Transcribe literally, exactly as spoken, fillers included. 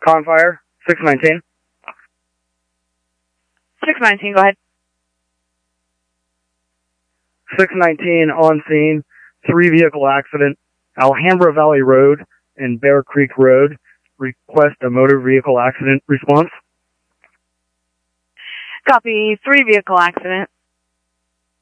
Confire, six nineteen. six nineteen, go ahead. six nineteen on scene, three vehicle accident, Alhambra Valley Road and Bear Creek Road. Request a motor vehicle accident response. Copy, three vehicle accident.